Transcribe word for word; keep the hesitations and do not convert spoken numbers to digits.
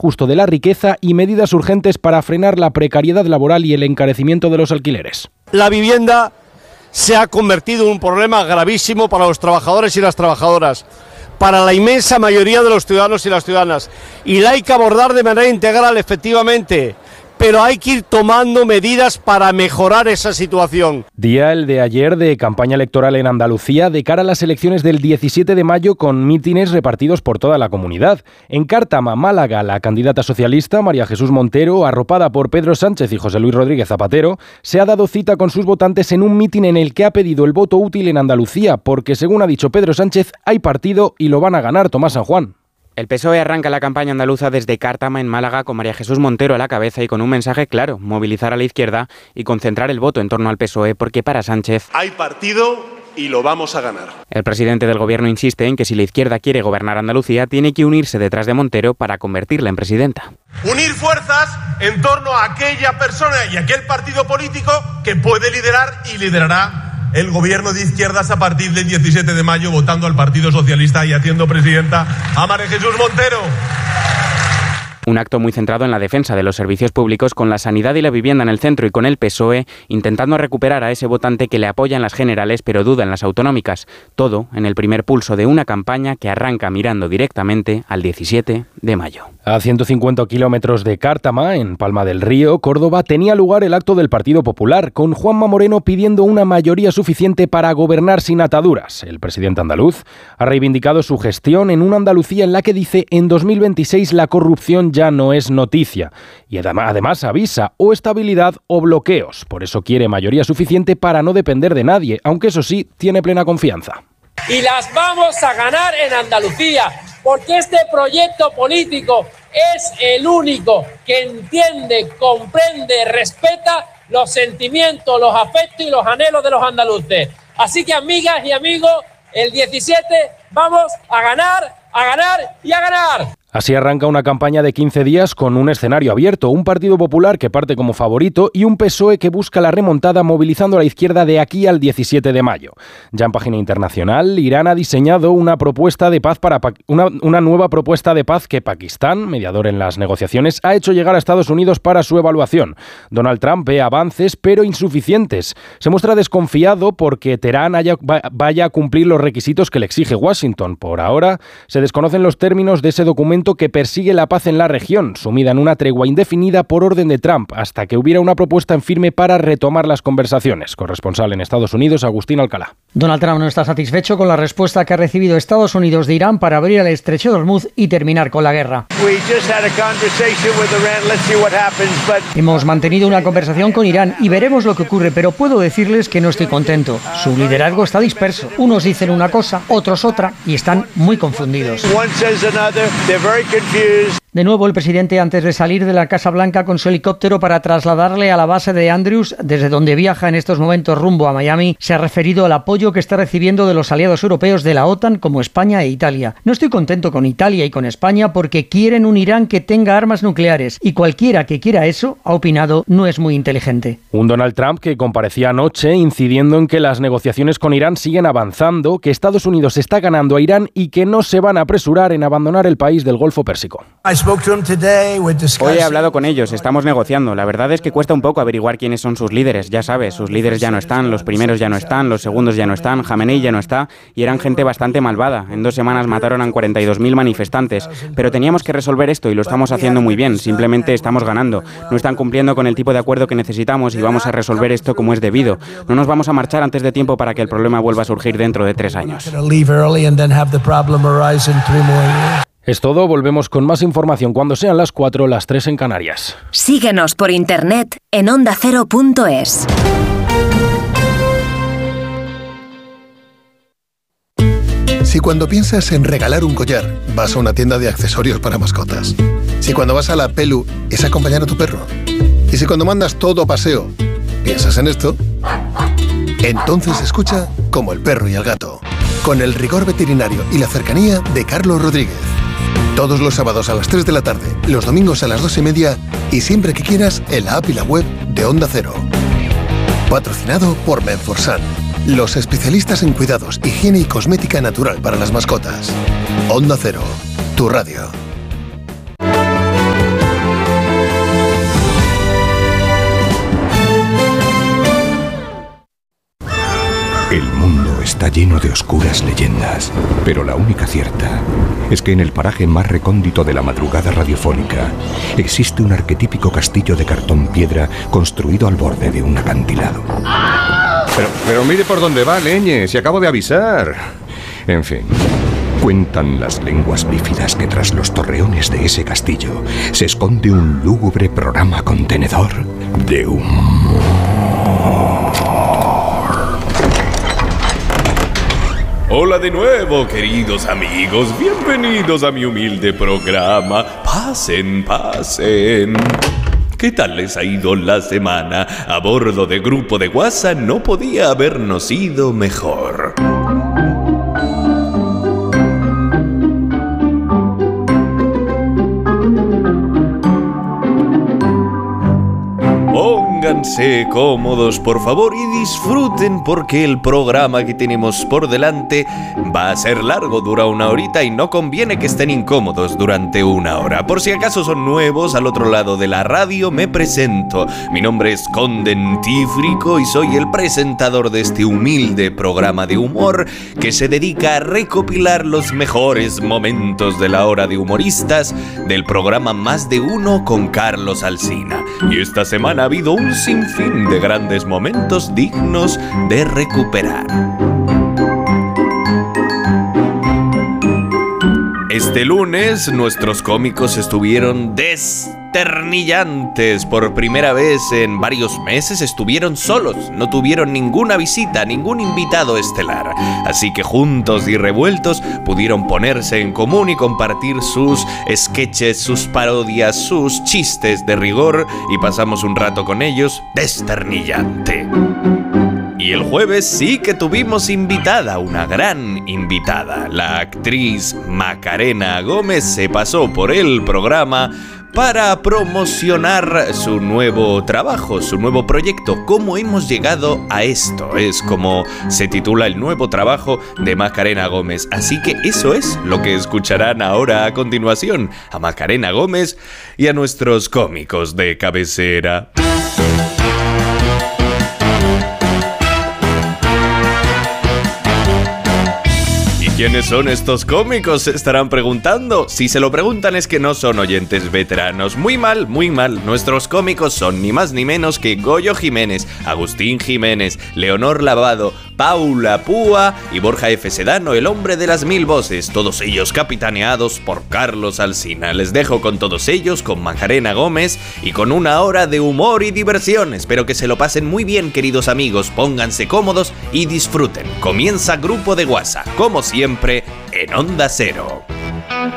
justo de la riqueza y medidas urgentes para frenar la precariedad laboral y el encarecimiento de los alquileres. La vivienda se ha convertido en un problema gravísimo para los trabajadores y las trabajadoras, para la inmensa mayoría de los ciudadanos y las ciudadanas, y la hay que abordar de manera integral, efectivamente, pero hay que ir tomando medidas para mejorar esa situación. Día el de ayer de campaña electoral en Andalucía de cara a las elecciones del diecisiete de mayo con mítines repartidos por toda la comunidad. En Cártama, Málaga, la candidata socialista María Jesús Montero, arropada por Pedro Sánchez y José Luis Rodríguez Zapatero, se ha dado cita con sus votantes en un mitin en el que ha pedido el voto útil en Andalucía, porque según ha dicho Pedro Sánchez, hay partido y lo van a ganar. Tomás San Juan. El P S O E arranca la campaña andaluza desde Cártama, en Málaga, con María Jesús Montero a la cabeza y con un mensaje claro: movilizar a la izquierda y concentrar el voto en torno al P S O E, porque para Sánchez hay partido y lo vamos a ganar. El presidente del gobierno insiste en que si la izquierda quiere gobernar Andalucía, tiene que unirse detrás de Montero para convertirla en presidenta. Unir fuerzas en torno a aquella persona y aquel partido político que puede liderar y liderará el gobierno de izquierdas a partir del diecisiete de mayo, votando al Partido Socialista y haciendo presidenta a María Jesús Montero. Un acto muy centrado en la defensa de los servicios públicos, con la sanidad y la vivienda en el centro y con el P S O E intentando recuperar a ese votante que le apoya en las generales pero duda en las autonómicas. Todo en el primer pulso de una campaña que arranca mirando directamente al diecisiete de mayo. A ciento cincuenta kilómetros de Cártama, en Palma del Río, Córdoba, tenía lugar el acto del Partido Popular, con Juanma Moreno pidiendo una mayoría suficiente para gobernar sin ataduras. El presidente andaluz ha reivindicado su gestión en una Andalucía en la que dice en dos mil veintiséis la corrupción ya no es noticia. Y además avisa o estabilidad o bloqueos. Por eso quiere mayoría suficiente para no depender de nadie, aunque eso sí, tiene plena confianza. Y las vamos a ganar en Andalucía, porque este proyecto político es el único que entiende, comprende, respeta los sentimientos, los afectos y los anhelos de los andaluces. Así que, amigas y amigos, el diecisiete vamos a ganar, a ganar y a ganar. Así arranca una campaña de quince días con un escenario abierto, un Partido Popular que parte como favorito y un P S O E que busca la remontada movilizando a la izquierda de aquí al diecisiete de mayo. Ya en página internacional, Irán ha diseñado una propuesta de paz para pa- una, una nueva propuesta de paz que Pakistán, mediador en las negociaciones, ha hecho llegar a Estados Unidos para su evaluación. Donald Trump ve avances, pero insuficientes. Se muestra desconfiado porque Teherán haya, vaya a cumplir los requisitos que le exige Washington. Por ahora, se desconocen los términos de ese documento que persigue la paz en la región, sumida en una tregua indefinida por orden de Trump, hasta que hubiera una propuesta en firme para retomar las conversaciones. Corresponsal en Estados Unidos, Agustín Alcalá. Donald Trump no está satisfecho con la respuesta que ha recibido Estados Unidos de Irán para abrir el estrecho de Hormuz y terminar con la guerra. Hemos mantenido una conversación con Irán y veremos lo que ocurre, pero puedo decirles que no estoy contento. Su liderazgo está disperso. Unos dicen una cosa, otros otra, y están muy confundidos. De nuevo, el presidente, antes de salir de la Casa Blanca con su helicóptero para trasladarle a la base de Andrews, desde donde viaja en estos momentos rumbo a Miami, se ha referido al apoyo que está recibiendo de los aliados europeos de la OTAN como España e Italia. No estoy contento con Italia y con España porque quieren un Irán que tenga armas nucleares y cualquiera que quiera eso, ha opinado, no es muy inteligente. Un Donald Trump que comparecía anoche incidiendo en que las negociaciones con Irán siguen avanzando, que Estados Unidos está ganando a Irán y que no se van a apresurar en abandonar el país del Golfo Pérsico. Hoy he hablado con ellos, estamos negociando. La verdad es que cuesta un poco averiguar quiénes son sus líderes. Ya sabes, sus líderes ya no están, los primeros ya no están, los segundos ya no están, Jamenei ya no está, y eran gente bastante malvada. En dos semanas mataron a cuarenta y dos mil manifestantes. Pero teníamos que resolver esto y lo estamos haciendo muy bien. Simplemente estamos ganando. No están cumpliendo con el tipo de acuerdo que necesitamos y vamos a resolver esto como es debido. No nos vamos a marchar antes de tiempo para que el problema vuelva a surgir dentro de tres años. Es todo, volvemos con más información cuando sean las cuatro, las tres en Canarias. Síguenos por internet en onda cero punto es. Si cuando piensas en regalar un collar, vas a una tienda de accesorios para mascotas. Si cuando vas a la Pelu, es acompañar a tu perro. Y si cuando mandas todo a paseo, piensas en esto, entonces escucha Como el perro y el gato, con el rigor veterinario y la cercanía de Carlos Rodríguez. Todos los sábados a las tres de la tarde, los domingos a las dos y media y siempre que quieras en la app y la web de Onda Cero. Patrocinado por Menforsan, los especialistas en cuidados, higiene y cosmética natural para las mascotas. Onda Cero, tu radio. El mundo está lleno de oscuras leyendas, pero la única cierta es que en el paraje más recóndito de la madrugada radiofónica existe un arquetípico castillo de cartón piedra construido al borde de un acantilado. Pero, pero mire por dónde va, leñe, si acabo de avisar. En fin, cuentan las lenguas bífidas que tras los torreones de ese castillo se esconde un lúgubre programa contenedor de humor. Hola de nuevo, queridos amigos, bienvenidos a mi humilde programa. Pasen, pasen. ¿Qué tal les ha ido la semana? A bordo de Grupo de WhatsApp no podía habernos ido mejor. Pónganse cómodos, por favor, y disfruten porque el programa que tenemos por delante va a ser largo, dura una horita y no conviene que estén incómodos durante una hora. Por si acaso son nuevos al otro lado de la radio, me presento. Mi nombre es Condentífrico y soy el presentador de este humilde programa de humor que se dedica a recopilar los mejores momentos de la hora de humoristas del programa Más de Uno con Carlos Alsina. Y esta semana ha habido un sinfín de grandes momentos dignos de recuperar. Este lunes nuestros cómicos estuvieron desternillantes. Por primera vez en varios meses estuvieron solos, no tuvieron ninguna visita, ningún invitado estelar. Así que juntos y revueltos pudieron ponerse en común y compartir sus sketches, sus parodias, sus chistes de rigor y pasamos un rato con ellos desternillante. Y el jueves sí que tuvimos invitada, una gran invitada. La actriz Macarena Gómez se pasó por el programa para promocionar su nuevo trabajo, su nuevo proyecto. ¿Cómo hemos llegado a esto? Es como se titula el nuevo trabajo de Macarena Gómez. Así que eso es lo que escucharán ahora a continuación, a Macarena Gómez y a nuestros cómicos de cabecera. ¿Quiénes son estos cómicos? Se estarán preguntando. Si se lo preguntan es que no son oyentes veteranos. Muy mal, muy mal. Nuestros cómicos son ni más ni menos que Goyo Jiménez, Agustín Jiménez, Leonor Lavado, Paula Púa y Borja F. Sedano, el hombre de las mil voces. Todos ellos capitaneados por Carlos Alsina. Les dejo con todos ellos, con Macarena Gómez y con una hora de humor y diversión. Espero que se lo pasen muy bien, queridos amigos. Pónganse cómodos y disfruten. Comienza Grupo de WhatsApp, como siempre, en Onda Cero.